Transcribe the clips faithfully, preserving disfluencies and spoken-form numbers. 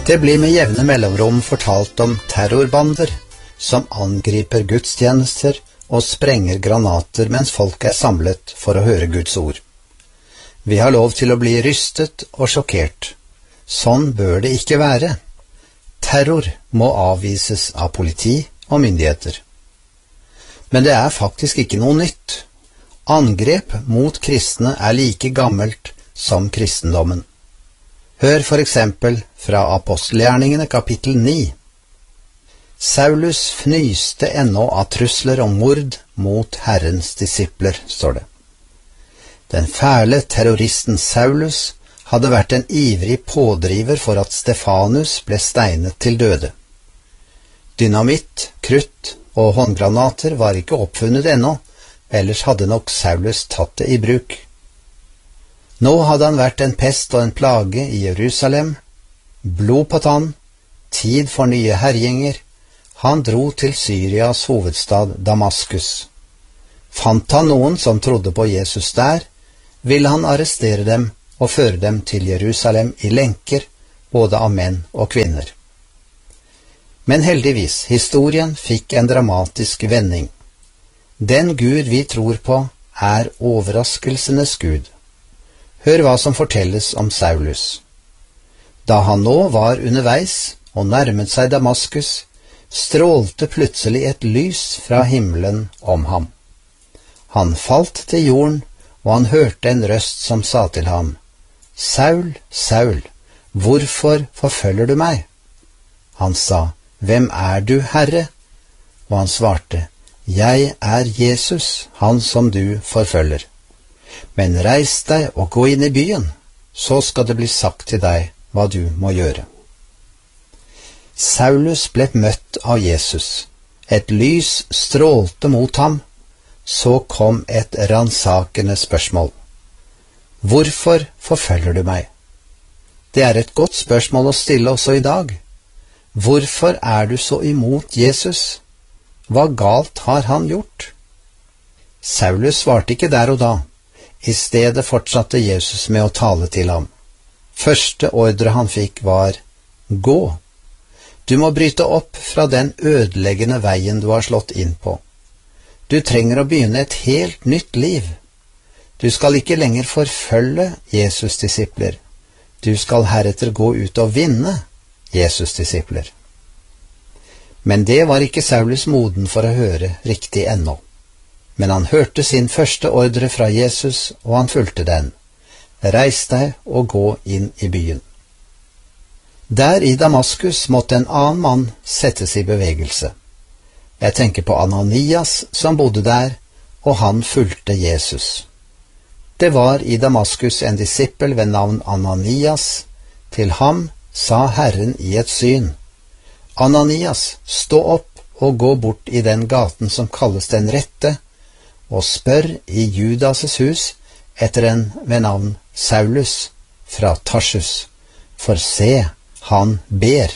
Det blir med jevne mellomrom fortalt om terrorbander som angriper gudstjenester og sprenger granater mens folk er samlet for å høre Guds ord. Vi har lov til å bli rystet og sjokkert. Sånn bør det ikke være. Terror må avvises av politi og myndigheter. Men det er faktisk ikke noe nytt. Angrep mot kristne er like gammelt som kristendommen. Hør for eksempel fra Apostelgjerningene kapittel ni. Saulus fnyste ennå av trusler om mord mot Herrens disipler, står det. Den fæle terroristen Saulus hadde vært en ivrig pådriver for at Stefanus ble steinet til døde. Dynamitt, krutt og håndgranater var ikke oppfunnet ennå, ellers hadde nok Saulus tatt det i bruk. Nå hadde han vært en pest og en plage i Jerusalem, blod på tann, tid for nye herjinger. Han dro til Syrias hovedstad Damaskus. Fant han noen som trodde på Jesus der, ville han arrestere dem og føre dem til Jerusalem i lenker, både av menn og kvinner. Men heldigvis, historien fikk en dramatisk vending. Den Gud vi tror på, er overraskelsenes Gud. Hør hva som fortelles om Saulus. Da han nå var underveis og nærmet seg Damaskus, strålte plutselig et lys fra himmelen om ham. Han falt til jorden, og han hørte en røst som sa til ham, «Saul, Saul, hvorfor forfølger du meg?» Han sa, «Hvem er du, Herre?» Og han svarte, «Jeg er Jesus, han som du forfølger. Men reis deg og gå inn i byen, så skal det bli sagt til deg hva du må gjøre.» Saulus ble møtt av Jesus. Et lys strålte mot ham. Så kom et ransakende spørsmål. «Hvorfor forfølger du meg?» Det er et godt spørsmål å stille også i dag. Hvorfor er du så imot Jesus? Hva galt har han gjort? Saulus svarte ikke der og da. I stedet fortsatte Jesus med å tale til ham. Første ordre han fikk var, «Gå! Du må bryte opp fra den ødeleggende veien du har slått inn på. Du trenger å begynne et helt nytt liv. Du skal ikke lenger forfølge Jesus' disipler. Du skal heretter gå ut og vinne Jesus' disipler.» Men det var ikke Saulus moden for å høre riktig ennå. Men han hørte sin første ordre fra Jesus, og han fulgte den. «Reis deg og gå inn i byen.» Der i Damaskus måtte en annen mann settes i bevegelse. Jeg tenker på Ananias som bodde der, og han fulgte Jesus. Det var i Damaskus en disippel ved navn Ananias. Til ham sa Herren i et syn, «Ananias, stå opp og gå bort i den gaten som kalles den rette, og spør i Judas' hus etter en ved navn Saulus fra Tarsus, for se, han ber.»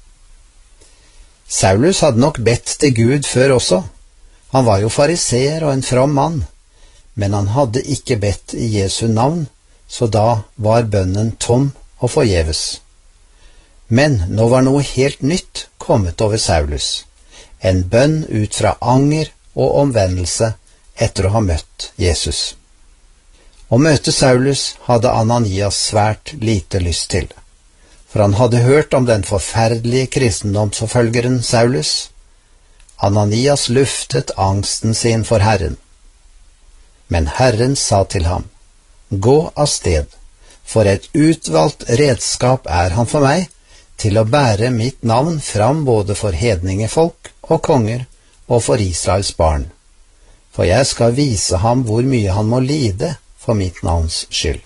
Saulus hadde nok bedt til Gud før også. Han var jo fariseer og en from mann, men han hadde ikke bedt i Jesu navn, så da var bønnen tom og forgjeves. Men nå var noe helt nytt kommet over Saulus, en bønn ut fra anger og omvendelse etter å ha møtt Jesus. Å møte Saulus hadde Ananias svært lite lyst til, for han hadde hørt om den forferdelige kristendomsforfølgeren Saulus. Ananias luftet angsten sin for Herren. Men Herren sa til ham, «Gå av sted, for et utvalgt redskap er han for meg, til å bære mitt navn fram både for hedningefolk og konger og for Israels barn. For jeg skal vise ham hvor mye han må lide for mitt navns skyld.»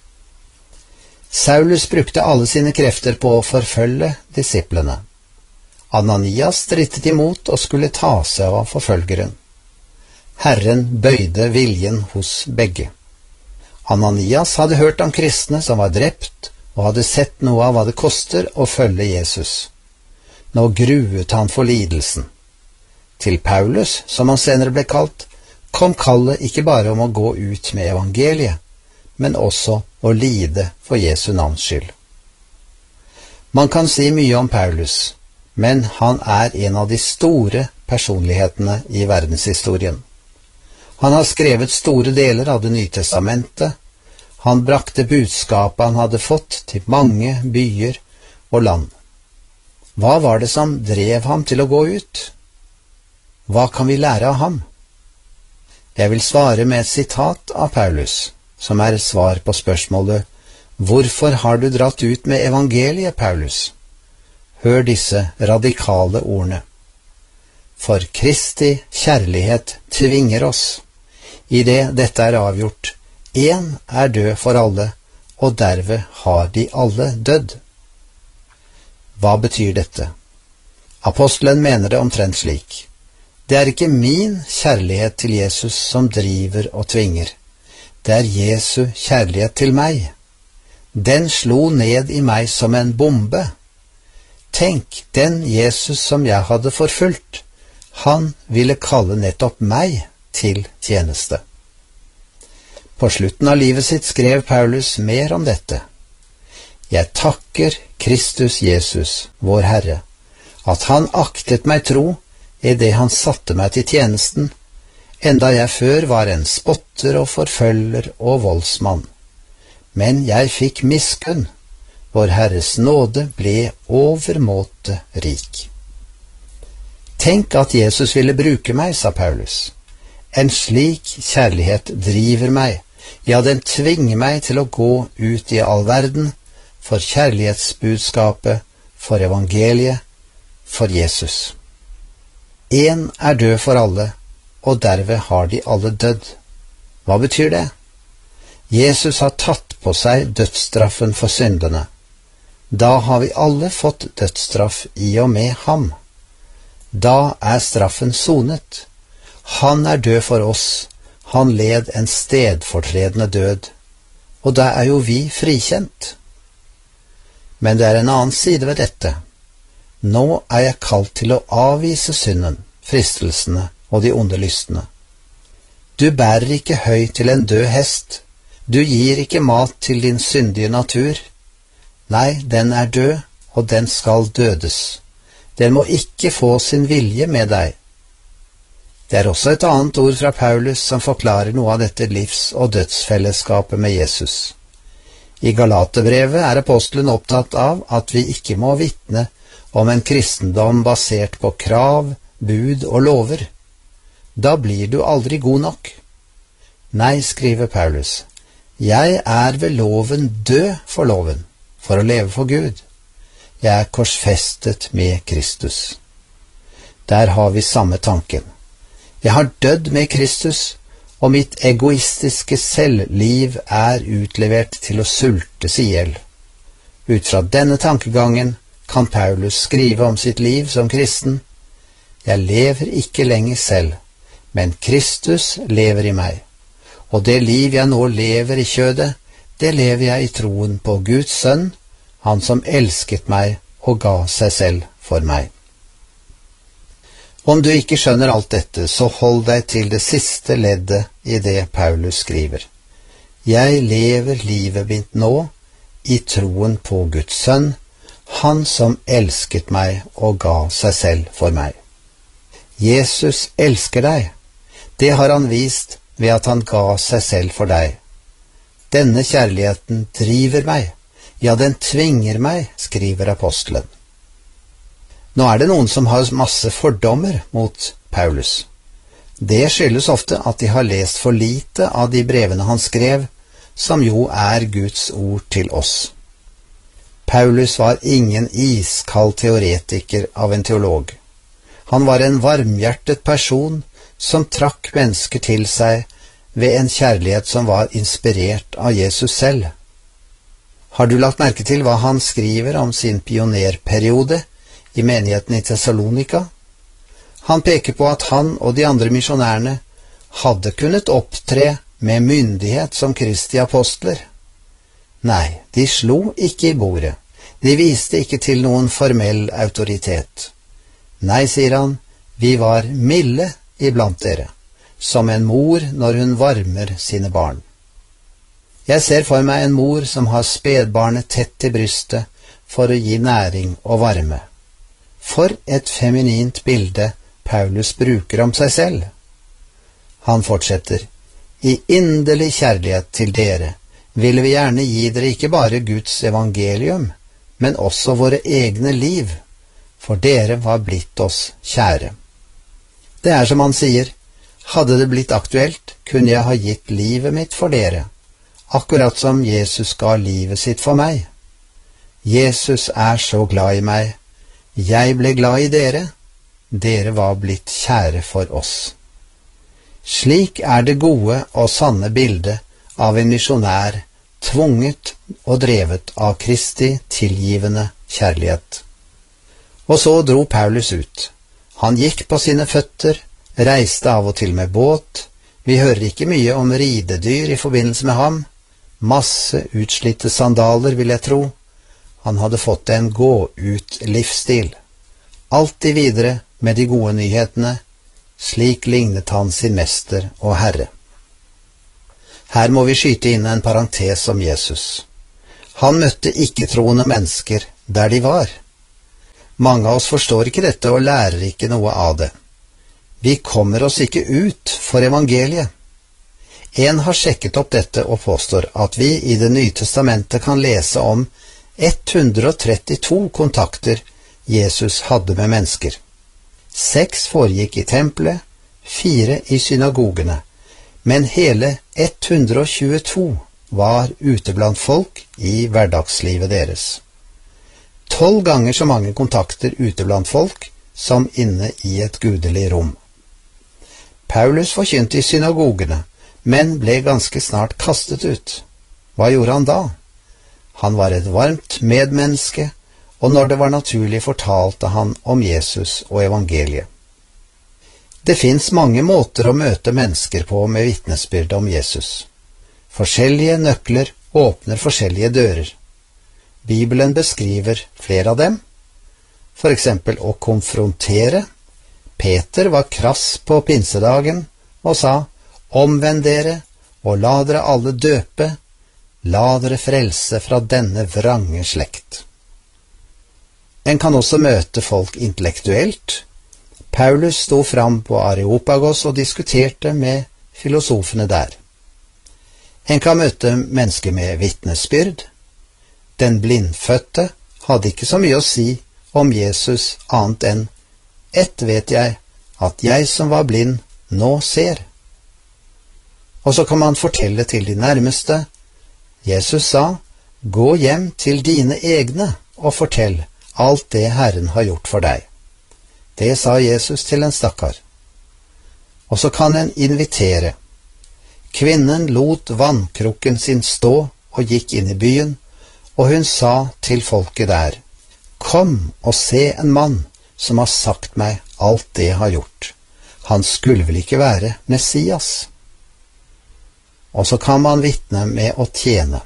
Saulus brukte alle sine krefter på å forfølge disiplene. Ananias strittet imot og skulle ta seg av forfølgeren. Herren bøyde viljen hos begge. Ananias hadde hørt om kristne som var drept, og hadde sett noe av hva det koster å følge Jesus. Nå gruet han for lidelsen. Til Paulus, som han senere ble kalt, kom kallet ikke bare om å gå ut med evangeliet, men også å lide for Jesu navns skyld. Man kan si mye om Paulus, men han er en av de store personlighetene i verdenshistorien. Han har skrevet store deler av Det nye testamentet. Han brakte budskapet han hadde fått til mange byer og land. Hva var det som drev ham til å gå ut? Hva kan vi lære av ham? Jeg vil svare med et sitat av Paulus, som er et svar på spørsmålet: Hvorfor har du dratt ut med evangeliet, Paulus? Hør disse radikale ordene. For Kristi kjærlighet tvinger oss, i det dette er avgjort. En er død for alle, og derved har de alle dødd. Hva betyr dette? Apostelen mener det omtrent slik. Det er ikke min kjærlighet til Jesus som driver og tvinger. Det er Jesu kjærlighet til meg. Den slo ned i meg som en bombe. Tenk, den Jesus som jeg hadde forfulgt, han ville kalle nettopp meg til tjeneste. På slutten av livet sitt skrev Paulus mer om dette. Jeg takker Kristus Jesus, vår Herre, at han aktet meg tro i det han satte meg til tjenesten, enda jeg før var en spotter og forfølger og voldsmann. Men jeg fikk miskunn, vår Herres nåde ble overmåte rik. Tenk at Jesus ville bruke meg, sa Paulus. En slik kjærlighet driver meg, ja, den tvinger meg til å gå ut i all verden for kjærlighetsbudskapet, for evangeliet, for Jesus. En er død for alle, og derved har de alle dødd. Hva betyr det? Jesus har tatt på seg dødsstraffen for syndene. Da har vi alle fått dødsstraff i og med ham. Da er straffen sonet. Han er død for oss, han led en stedfortredende død, og da er jo vi frikjent. Men det er en annen side ved dette. Nå er jeg kalt til å avvise synden, fristelsene og de onde lystene. Du bærer ikke høy til en død hest, du gir ikke mat til din syndige natur. Nei, den er død, og den skal dødes. Den må ikke få sin vilje med deg. Det er også et annet ord fra Paulus som forklarer noe av dette livs- og dødsfellesskapet med Jesus. I Galaterbrevet er apostelen opptatt av at vi ikke må vitne om en kristendom basert på krav, bud og lover. Da blir du aldri god nok. Nei, skriver Paulus, jeg er ved loven død for loven, for å leve for Gud. Jeg er korsfestet med Kristus. Der har vi samme tanken. Jeg har dødd med Kristus, og mitt egoistiske selvliv er utlevert til å sultes i hjel. Ut fra denne tankegangen kan Paulus skrive om sitt liv som kristen. Jeg lever ikke lenger selv, men Kristus lever i meg. Og det liv jeg nå lever i kjødet, det lever jeg i troen på Guds sønn, han som elsket meg og ga seg selv for meg. Om du ikke skjønner alt dette, så hold deg til det siste leddet i det Paulus skriver. Jeg lever livet mitt nå i troen på Guds sønn, han som elsket meg og ga seg selv for meg. Jesus elsker deg. Det har han vist ved at han ga seg selv for deg. Denne kjærligheten driver meg. Ja, den tvinger meg, skriver apostelen. Nå er det noen som har masse fordommer mot Paulus. Det skyldes ofte at de har lest for lite av de brevene han skrev, som jo er Guds ord til oss. Paulus var ingen iskald teoretiker av en teolog. Han var en varmhjertet person som trakk mennesker til seg ved en kjærlighet som var inspirert av Jesus selv. Har du lagt merke til hva han skriver om sin pionerperiode i menigheten i Thessalonika? Han peker på at han og de andre misjonærene hadde kunnet opptre med myndighet som Kristi apostler. Nei, de slo ikke i bordet. De viste ikke til noen formell autoritet. Nei, sier han, vi var milde iblant dere, som en mor når hun varmer sine barn. Jeg ser for meg en mor som har spedbarnet tett til brystet for å gi næring og varme. For et feminint bilde Paulus bruker om seg selv. Han fortsetter, i inderlig kjærlighet til dere ville vi gjerne gi dere ikke bare Guds evangelium, men også våre egne liv, for dere var blitt oss kjære. Det er som han sier, hadde det blitt aktuelt, kunne jeg ha gitt livet mitt for dere, akkurat som Jesus ga livet sitt for meg. Jesus er så glad i meg, jeg ble glad i dere, dere var blitt kjære for oss. Slik er det gode og sanne bildet av en misjonær, tvunget og drevet av Kristi tilgivende kjærlighet. Og så dro Paulus ut. Han gikk på sine føtter, reiste av og til med båt. Vi hører ikke mye om ridedyr i forbindelse med ham. Masse utslitte sandaler, vil jeg tro. Han hadde fått en gå-ut-livsstil. Alltid videre med de gode nyhetene. Slik lignet han sin mester og herre. Her må vi skyte inn en parentes om Jesus. Han møtte ikke-troende mennesker der de var. Mange av oss forstår ikke dette og lærer ikke noe av det. Vi kommer oss ikke ut for evangeliet. En har sjekket opp dette og påstår at vi i Det nye testamentet kan lese om ett hundre og trettito kontakter Jesus hadde med mennesker. Seks foregikk i tempelet, fire i synagogene, men hele ett hundre og tjueto var ute blant folk i hverdagslivet deres. Tolv ganger så mange kontakter ute blant folk som inne i et gudelig rom. Paulus forkynte i synagogene, men ble ganske snart kastet ut. Hva gjorde han da? Han var et varmt medmenneske, og når det var naturlig fortalte han om Jesus og evangeliet. Det finnes mange måter å møte mennesker på med vitnesbyrd om Jesus. Forskjellige nøkler åpner forskjellige dører. Bibelen beskriver flere av dem. For eksempel å konfrontere. Peter var krass på pinsedagen og sa, omvend dere og la dere alle døpe, la dere frelse fra denne vrange slekt. En kan også møte folk intellektuelt. Paulus sto fram på Areopagos og diskuterte med filosofene der. En kan møte mennesker med vitnesbyrd. Den blindfødte hadde ikke så mye å si om Jesus annet enn ett vet jeg, at jeg som var blind, nå ser. Og så kan man fortelle til de nærmeste. Jesus sa, gå hjem til dine egne og fortell alt det Herren har gjort for deg. Det sa Jesus til en stakkar. Og så kan en invitere. Kvinnen lot vannkrukken sin stå og gikk inn i byen, og hun sa til folket der, kom og se en mann som har sagt meg alt det jeg har gjort. Han skulle vel ikke være Messias? Og så kan man vitne med å tjene.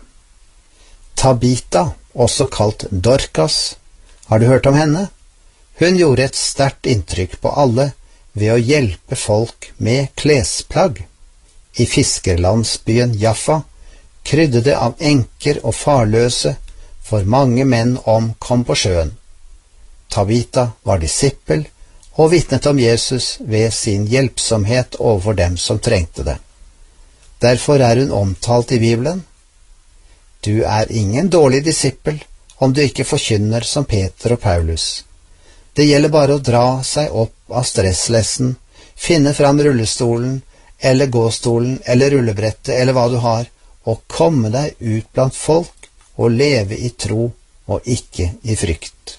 Tabita, også kalt Dorcas, har du hørt om henne? Hun gjorde et sterkt inntrykk på alle ved å hjelpe folk med klesplagg. I fiskerlandsbyen Jaffa krydde det av enker og farløse, for mange menn omkom på sjøen. Tabita var disippel og vitnet om Jesus ved sin hjelpsomhet overfor dem som trengte det. Derfor er hun omtalt i Bibelen. Du er ingen dårlig disippel om du ikke forkynner som Peter og Paulus. Det gjelder bare å dra seg opp av stresslessen, finne fram rullestolen, eller gåstolen, eller rullebrettet, eller hva du har, og komme deg ut blant folk og leve i tro og ikke i frykt.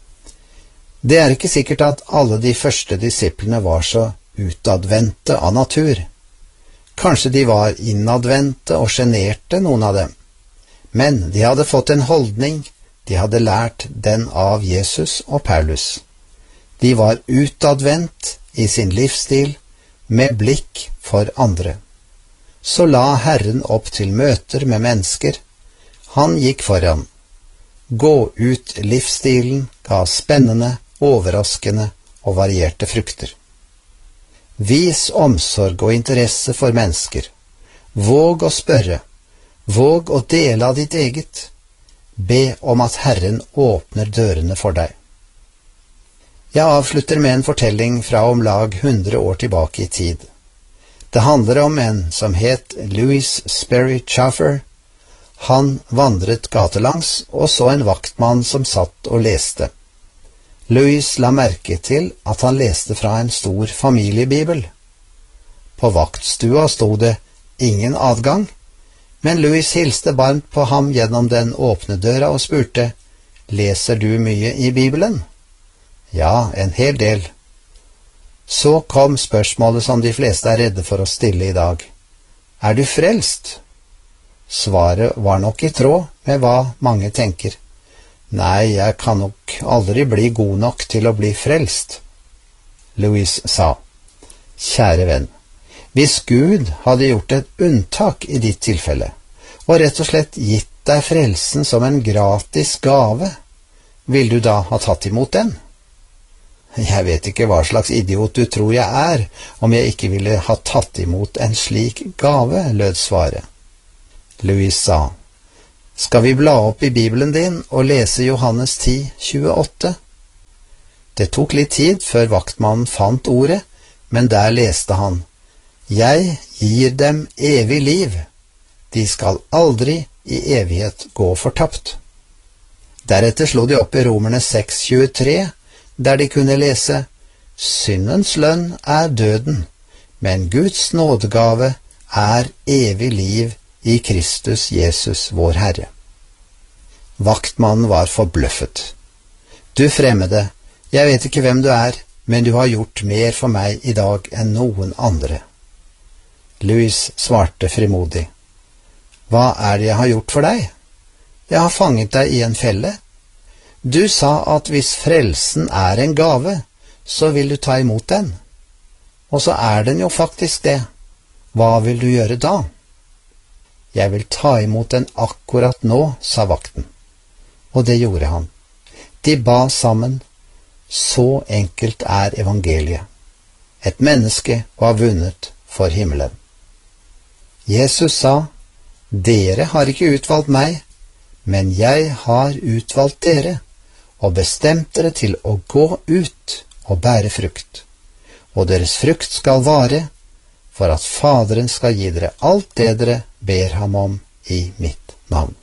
Det er ikke sikkert at alle de første disiplene var så utadvendte av natur. Kanskje de var innadvendte og sjenerte, noen av dem. Men de hadde fått en holdning, de hadde lært den av Jesus og Paulus. De var utadvendt i sin livsstil, med blikk for andre. Så la Herren opp til møter med mennesker. Han gikk foran. Gå ut livsstilen ga spennende, overraskende og varierte frukter. Vis omsorg og interesse for mennesker. Våg å spørre. Våg å dele av ditt eget. Be om at Herren åpner dørene for deg. Jeg avslutter med en fortelling fra om lag hundre år tilbake i tid. Det handler om en som het Louis Sperry Chafer. Han vandret gatelangs og så en vaktmann som satt og leste. Louis la merke til at han leste fra en stor familiebibel. På vaktstua sto det ingen adgang, men Louis hilste varmt på ham gjennom den åpne døra og spurte, «Leser du mye i Bibelen?» «Ja, en hel del.» Så kom spørsmålet som de fleste er redde for å stille i dag. «Er du frelst?» Svaret var nok i tråd med hva mange tenker. «Nei, jeg kan nok aldri bli god nok til å bli frelst.» Louis sa, «Kjære venn, hvis Gud hadde gjort et unntak i ditt tilfelle, og rett og slett gitt deg frelsen som en gratis gave, vil du da ha tatt imot den?» «Jeg vet ikke hva slags idiot du tror jeg er, om jeg ikke ville ha tatt imot en slik gave», lød svaret. Louis sa, «Skal vi bla opp i Bibelen din og lese Johannes ti tjueåtte?» Det tok litt tid før vaktmannen fant ordet, men der leste han, «Jeg gir dem evig liv. De skal aldri i evighet gå fortapt.» Deretter slo de opp i Romerne seks tjuetre, der de kunne lese, «Syndens lønn er døden, men Guds nådegave er evig liv i Kristus Jesus vår Herre.» Vaktmannen var forbløffet. «Du fremmede, jeg vet ikke hvem du er, men du har gjort mer for meg i dag enn noen andre.» Louis svarte frimodig, «Hva er det jeg har gjort for deg? Jeg har fanget deg i en felle. Du sa at hvis frelsen er en gave, så vil du ta imot den. Og så er den jo faktisk det. Hva vil du gjøre da?» «Jeg vil ta imot den akkurat nå», sa vakten. Og det gjorde han. De ba sammen. Så enkelt er evangeliet. Et menneske var vunnet for himmelen. Jesus sa, «Dere har ikke utvalgt meg, men jeg har utvalgt dere, og bestemt dere til å gå ut og bære frukt. Og deres frukt skal vare, for at Faderen skal gi dere alt det dere ber ham om i mitt navn.»